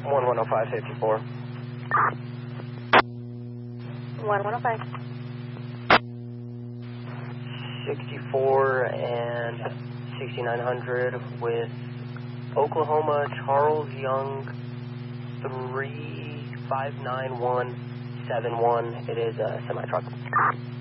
110554. 1105. 64 and 6900 with Oklahoma Charles Young 359171. It is a semi-truck.